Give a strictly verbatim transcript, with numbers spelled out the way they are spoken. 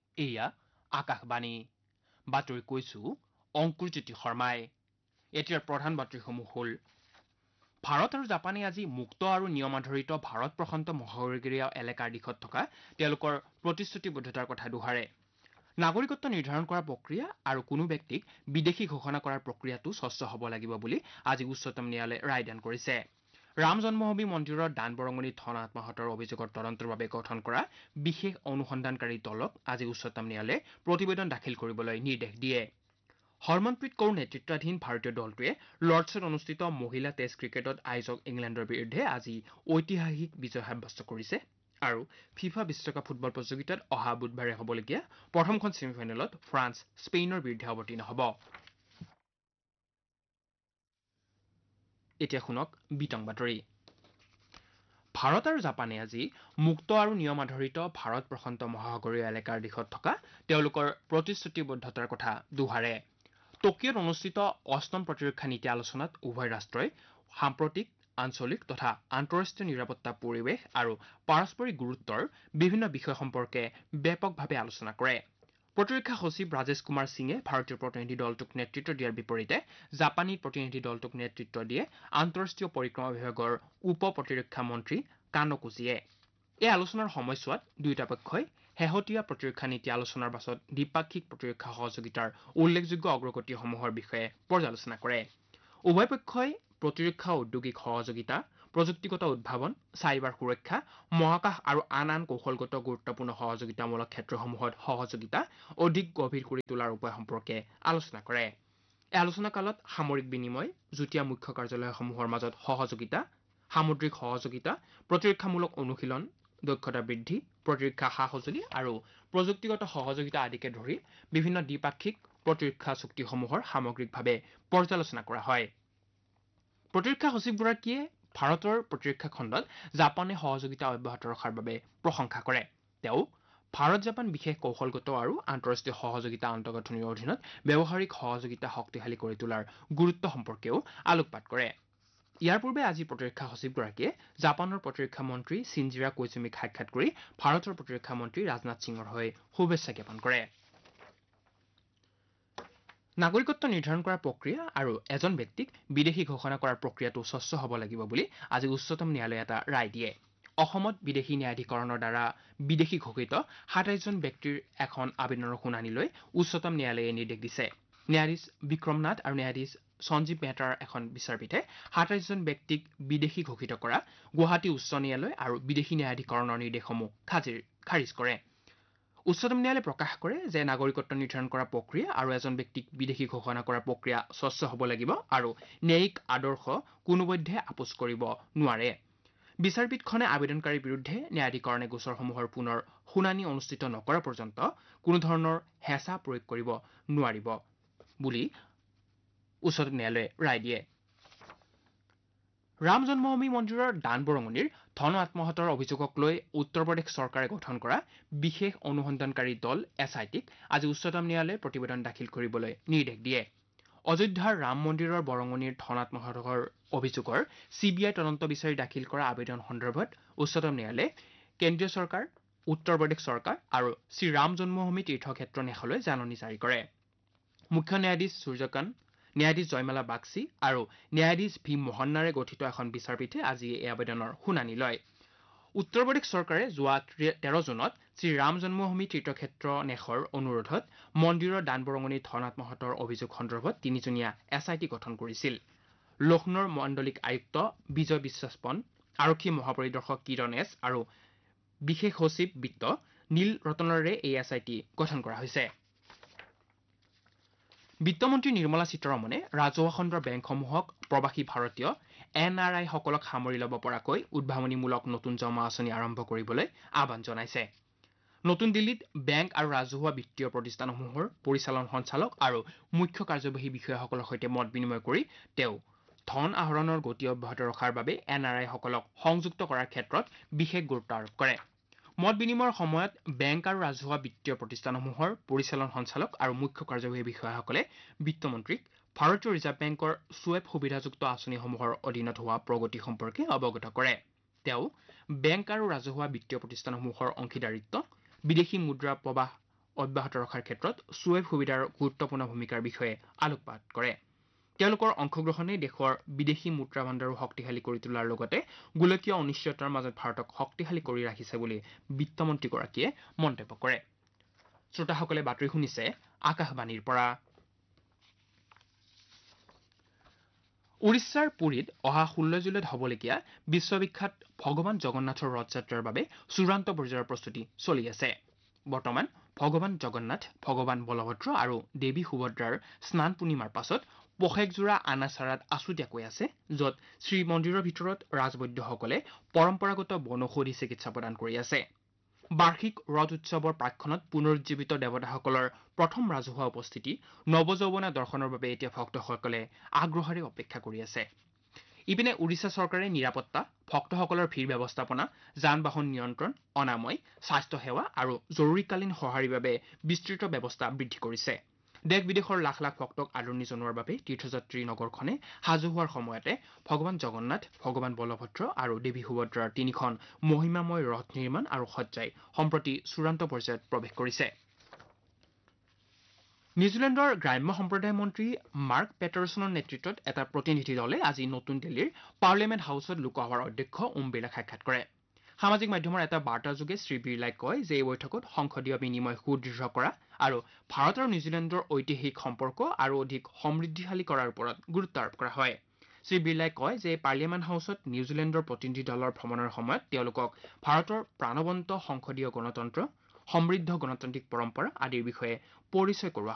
এয়া আকাশবাণী বাতৰি কৈছো অংকুৰজ্যোতি শৰ্মাই এতিয়াৰ প্ৰধান বাতৰিসমূহ হ'ল ভাৰত আৰু জাপানে আজি মুক্ত আৰু নিয়মাধাৰিত ভাৰত প্ৰশান্ত মহাসাগৰীয় এলেকাৰ দিশত থকা তেওঁলোকৰ প্ৰতিশ্ৰুতিবদ্ধতাৰ কথা দোহাৰে নাগৰিকত্ব নিৰ্ধাৰণ কৰাৰ প্ৰক্ৰিয়া আৰু কোনো ব্যক্তিক বিদেশী ঘোষণা কৰাৰ প্ৰক্ৰিয়াটো স্বচ্ছ হ'ব লাগিব বুলি আজি উচ্চতম ন্যায়ালয়ে ৰায়দান কৰিছে ৰাম জন্মভূমি মন্দিৰৰ দান বৰঙণি ধন আত্মসাতৰ অভিযোগৰ তদন্তৰ বাবে গঠন কৰা বিশেষ অনুসন্ধানকাৰী দলক আজি উচ্চতম ন্যায়ালয়ে প্ৰতিবেদন দাখিল কৰিবলৈ নিৰ্দেশ দিয়ে হৰমনপ্ৰীত কৌৰ নেতৃত্বাধীন ভাৰতীয় দলটোৱে লৰ্ডছত অনুষ্ঠিত মহিলা টেষ্ট ক্ৰিকেটত আয়োজক ইংলেণ্ডৰ বিৰুদ্ধে আজি ঐতিহাসিক বিজয় সাব্যস্ত কৰিছে আৰু ফিফা বিশ্বকাপ ফুটবল প্ৰতিযোগিতাত অহা বুধবাৰে হ'বলগীয়া প্ৰথমখন ছেমিফাইনেলত ফ্ৰান্স স্পেইনৰ বিৰুদ্ধে অৱতীৰ্ণ হ'ব এতিয়া শুনক বিতং বাতৰি ভাৰত আৰু জাপানে আজি মুক্ত আৰু নিয়মাধাৰিত ভাৰত প্ৰশান্ত মহাসাগৰীয় এলেকাৰ দিশত থকা তেওঁলোকৰ প্ৰতিশ্ৰুতিবদ্ধতাৰ কথা দোহাৰে টকিঅত অনুষ্ঠিত অষ্টম প্ৰতিৰক্ষা নীতি আলোচনাত উভয় ৰাষ্ট্ৰই সাম্প্ৰতিক আঞ্চলিক তথা আন্তঃৰাষ্ট্ৰীয় নিৰাপত্তা পৰিৱেশ আৰু পাৰস্পৰিক গুৰুত্বৰ বিভিন্ন বিষয় সম্পৰ্কে ব্যাপকভাৱে আলোচনা কৰে প্ৰতিৰক্ষা সচিব ৰাজেশ কুমাৰ সিঙে ভাৰতীয় প্ৰতিনিধি দলটোক নেতৃত্ব দিয়াৰ বিপৰীতে জাপানী প্ৰতিনিধি দলটোক নেতৃত্ব দিয়ে আন্তঃৰাষ্ট্ৰীয় পৰিক্ৰমা বিভাগৰ উপ প্ৰতিৰক্ষা মন্ত্ৰী কানো কোজিয়ে এই আলোচনাৰ সময়ছোৱাত দুয়োটা পক্ষই শেহতীয়া প্ৰতিৰক্ষা নীতি আলোচনাৰ পাছত দ্বিপাক্ষিক প্ৰতিৰক্ষা সহযোগিতাৰ উল্লেখযোগ্য অগ্ৰগতিসমূহৰ বিষয়ে পৰ্যালোচনা কৰে উভয় পক্ষই প্ৰতিৰক্ষা ঔদ্যোগিক সহযোগিতা প্ৰযুক্তিগত উদ্ভাৱন চাইবাৰ সুৰক্ষা মহাকাশ আৰু আন আন কৌশলগত গুৰুত্বপূৰ্ণ সহযোগিতামূলক ক্ষেত্ৰসমূহত সহযোগিতা অধিক গভীৰ কৰি তোলাৰ উপায় সম্পৰ্কে আলোচনা কৰে এই আলোচনাকালত সামৰিক বিনিময় যুটীয়া মুখ্য কাৰ্যালয়সমূহৰ মাজত সহযোগিতা সামুদ্ৰিক সহযোগিতা প্ৰতিৰক্ষামূলক অনুশীলন দক্ষতা বৃদ্ধি প্ৰতিৰক্ষা সা সঁজুলি আৰু প্ৰযুক্তিগত সহযোগিতা আদিকে ধৰি বিভিন্ন দ্বিপাক্ষিক প্ৰতিৰক্ষা চুক্তিসমূহৰ সামগ্ৰিকভাৱে পৰ্যালোচনা কৰা হয় প্ৰতিৰক্ষা সচিবগৰাকীয়ে ভাৰতৰ প্ৰতিৰক্ষা খণ্ডত জাপানে সহযোগিতা অব্যাহত ৰখাৰ বাবে প্ৰশংসা কৰে তেওঁ ভাৰত জাপান বিশেষ কৌশলগত আৰু আন্তঃৰাষ্ট্ৰীয় সহযোগিতা আন্তঃগাঁথনিৰ অধীনত ব্যৱহাৰিক সহযোগিতা শক্তিশালী কৰি তোলাৰ গুৰুত্ব সম্পৰ্কেও আলোকপাত কৰে ইয়াৰ পূৰ্বে আজি প্ৰতিৰক্ষা সচিবগৰাকীয়ে জাপানৰ প্ৰতিৰক্ষা মন্ত্ৰী চিনজিৰা কোইজুমিক সাক্ষাৎ কৰি ভাৰতৰ প্ৰতিৰক্ষা মন্ত্ৰী ৰাজনাথ সিঙৰ হৈ শুভেচ্ছা জ্ঞাপন কৰে নাগৰিকত্ব নিৰ্ধাৰণ কৰাৰ প্ৰক্ৰিয়া আৰু এজন ব্যক্তিক বিদেশী ঘোষণা কৰাৰ প্ৰক্ৰিয়াটো স্বচ্ছ হ'ব লাগিব বুলি আজি উচ্চতম ন্যায়ালয়ে এটা ৰায় দিয়ে অসমত বিদেশী ন্যায়াধিকৰণৰ দ্বাৰা বিদেশী ঘোষিত সাতাইছজন ব্যক্তিৰ এখন আবেদনৰ শুনানি লৈ উচ্চতম ন্যায়ালয়ে নিৰ্দেশ দিছে ন্যায়াধীশ বিক্ৰম নাথ আৰু ন্যায়াধীশ সঞ্জীৱ মেহতাৰ এখন বিচাৰপীঠে সাতাইছজন ব্যক্তিক বিদেশী ঘোষিত কৰা গুৱাহাটী উচ্চ ন্যায়ালয় আৰু বিদেশী ন্যায়াধিকৰণৰ নিৰ্দেশসমূহ খাৰিজ কৰে উচ্চতম ন্যায়ালয়ে প্ৰকাশ কৰে যে নাগৰিকত্ব নিৰ্ধাৰণ কৰা প্ৰক্ৰিয়া আৰু এজন ব্যক্তিক বিদেশী ঘোষণা কৰাৰ প্ৰক্ৰিয়া স্বচ্ছ হ'ব লাগিব আৰু ন্যায়িক আদৰ্শ কোনোপধ্যে আপোচ কৰিব নোৱাৰে বিচাৰপীঠখনে আবেদনকাৰীৰ বিৰুদ্ধে ন্যায়াধিকৰণে গোচৰসমূহৰ পুনৰ শুনানি অনুষ্ঠিত নকৰা পৰ্যন্ত কোনো ধৰণৰ হেঁচা প্ৰয়োগ কৰিব নোৱাৰিব বুলি উচ্চতম ন্যায়ালয়ে ৰায় দিয়ে ৰাম জন্মভূমি মন্দিৰৰ দান বৰঙণিৰ ধন আত্মসাতৰ অভিযোগক লৈ উত্তৰ প্ৰদেশ চৰকাৰে গঠন কৰা বিশেষ অনুসন্ধানকাৰী দল এছ আই টিক আজি উচ্চতম ন্যায়ালয়ে প্ৰতিবেদন দাখিল কৰিবলৈ নিৰ্দেশ দিয়ে অযোধ্যাৰ ৰাম মন্দিৰৰ বৰঙণিৰ ধন আত্মসাতৰ অভিযোগৰ চি বি আই তদন্ত বিচাৰি দাখিল কৰা আবেদন সন্দৰ্ভত উচ্চতম ন্যায়ালয়ে কেন্দ্ৰীয় চৰকাৰ উত্তৰ প্ৰদেশ চৰকাৰ আৰু শ্ৰীৰাম জন্মভূমি তীৰ্থক্ষেত্ৰ ন্যাসলৈ জাননী জাৰি কৰে মুখ্য ন্যায়াধীশ সূৰ্যকান্ত ন্যায়াধীশ জয়মালা বাগচি আৰু ন্যায়াধীশ ভি মোহন্নাৰে গঠিত এখন বিচাৰপীঠে আজি এই আবেদনৰ শুনানি লয় উত্তৰ প্ৰদেশ চৰকাৰে যোৱা তেৰ জুনত শ্ৰীৰাম জন্মভূমি তীৰ্থক্ষেত্ৰ ন্যাসৰ অনুৰোধত মন্দিৰৰ দান বৰঙণিৰ ধন আত্মসাতৰ অভিযোগ সন্দৰ্ভত তিনিজনীয়া এছ আই টি গঠন কৰিছিল লক্ষ্ণৌৰ মণ্ডলিক আয়ুক্ত বিজয় বিশ্বাসপন আৰক্ষী মহাপৰিদৰ্শক কিৰণ এছ আৰু বিশেষ সচিব বিত্ত নীল ৰতনৰে এই এছ আই টি গঠন কৰা হৈছে বিত্তমন্ত্ৰী নিৰ্মলা সীতাৰমণে ৰাজহুৱা খণ্ডৰ বেংকসমূহক প্ৰৱাসী ভাৰতীয় এন আৰ আইসকলক সামৰি ল'ব পৰাকৈ উদ্ভাৱনীমূলক নতুন জমা আঁচনি আৰম্ভ কৰিবলৈ আহ্বান জনাইছে নতুন দিল্লীত বেংক আৰু ৰাজহুৱা বিত্তীয় প্ৰতিষ্ঠানসমূহৰ পৰিচালন সঞ্চালক আৰু মুখ্য কাৰ্যবাহী বিষয়াসকলৰ সৈতে মত বিনিময় কৰি তেওঁ ধন আহৰণৰ গতি অব্যাহত ৰখাৰ বাবে এন আৰ আইসকলক সংযুক্ত কৰাৰ ক্ষেত্ৰত বিশেষ গুৰুত্ব আৰোপ কৰে মত বিনিময়ৰ সময়ত বেংক আৰু ৰাজহুৱা বিত্তীয় প্ৰতিষ্ঠানসমূহৰ পৰিচালন সঞ্চালক আৰু মুখ্য কাৰ্যবাহী বিষয়াসকলে বিত্তমন্ত্ৰীক ভাৰতীয় ৰিজাৰ্ভ বেংকৰ ছুৱেপ সুবিধাযুক্ত আঁচনিসমূহৰ অধীনত হোৱা প্ৰগতি সম্পৰ্কে অৱগত কৰে তেওঁ বেংক আৰু ৰাজহুৱা বিত্তীয় প্ৰতিষ্ঠানসমূহৰ অংশীদাৰিত্ব বিদেশী মুদ্ৰা প্ৰৱাহ অব্যাহত ৰখাৰ ক্ষেত্ৰত ছুৱেব সুবিধাৰ গুৰুত্বপূৰ্ণ ভূমিকাৰ বিষয়ে আলোকপাত কৰে। তেওঁলোকৰ অংশগ্ৰহণে দেশৰ বিদেশী মুদ্ৰা ভাণ্ডাৰো শক্তিশালী কৰি তোলাৰ লগতে গোলকীয় অনিশ্চয়তাৰ মাজত ভাৰতক শক্তিশালী কৰি ৰাখিছে বুলি বিত্তমন্ত্ৰীগৰাকীয়ে মন্তব্য কৰে। শ্ৰোতাসকলে বাতৰি শুনিছে আকাশবাণীৰ পৰা। উৰিষ্যাৰ পুৰীত অহা ষোল্ল জুলাইত হ'বলগীয়া বিশ্ববিখ্যাত ভগৱান জগন্নাথৰ ৰথযাত্ৰাৰ বাবে চূড়ান্ত পৰ্যায়ৰ প্ৰস্তুতি চলি আছে। বৰ্তমান ভগৱান জগন্নাথ, ভগৱান বলভদ্ৰ আৰু দেৱী সুভদ্ৰাৰ স্নান পূৰ্ণিমাৰ পাছত পষেকজোৰা আনাচাৰাত আছুতীয়াকৈ আছে, য'ত শ্ৰীমন্দিৰৰ ভিতৰত ৰাজবৈদ্যসকলে পৰম্পৰাগত বনৌষধি চিকিৎসা প্ৰদান কৰি আছে। বাৰ্ষিক ৰথ উৎসৱৰ প্ৰাক্ষণত পুনৰুজ্জীৱিত দেৱতাসকলৰ প্ৰথম ৰাজহুৱা উপস্থিতি নৱযৌৱনা দৰ্শনৰ বাবে এতিয়া ভক্তসকলে আগ্ৰহেৰে অপেক্ষা কৰি আছে। ইপিনে উৰিষ্যা চৰকাৰে নিৰাপত্তা, ভক্তসকলৰ ভিৰ ব্যৱস্থাপনা, যান বাহন নিয়ন্ত্ৰণ, অনাময়, স্বাস্থ্যসেৱা আৰু জৰুৰীকালীন সঁহাৰিৰ বাবে বিস্তৃত ব্যৱস্থা বৃদ্ধি কৰিছে। দেশ বিদেশৰ লাখ লাখ ভক্তক আদৰণি জনোৱাৰ বাবে তীৰ্থযাত্ৰী নগৰখনে সাজু হোৱাৰ সময়তে ভগৱান জগন্নাথ, ভগৱান বলভদ্ৰ আৰু দেৱী সুভদ্ৰাৰ তিনিখন মহিমাময় ৰথ নিৰ্মাণ আৰু সজ্জাই সম্প্ৰতি চূড়ান্ত পৰ্যায়ত প্ৰৱেশ কৰিছে। নিউজিলেণ্ডৰ গ্ৰাম্য সম্প্ৰদায় মন্ত্ৰী মাৰ্ক পেটাৰছনৰ নেতৃত্বত এটা প্ৰতিনিধি দলে আজি নতুন দিল্লীৰ পাৰ্লিয়ামেণ্ট হাউচত লোকসভাৰ অধ্যক্ষ ওম বিৰলাক সাক্ষাৎ কৰে। সামাজিক মাধ্যমৰ এটা বাৰ্তাযোগে শ্ৰীবিৰলাই কয় যে এই বৈঠকত সংসদীয় বিনিময় সুদৃঢ় কৰা আৰু ভাৰত আৰু নিউজিলেণ্ডৰ ঐতিহাসিক সম্পৰ্ক আৰু অধিক সমৃদ্ধিশালী কৰাৰ ওপৰত গুৰুত্ব আৰোপ কৰা হয়। শ্ৰীবিৰলাই কয় যে পাৰ্লিয়ামেণ্ট হাউচত নিউজিলেণ্ডৰ প্ৰতিনিধি দলৰ ভ্ৰমণৰ সময়ত তেওঁলোকক ভাৰতৰ প্ৰাণৱন্ত সংসদীয় গণতন্ত্ৰ, সমৃদ্ধ গণতান্ত্ৰিক পৰম্পৰা আদিৰ বিষয়ে পৰিচয় কৰোৱা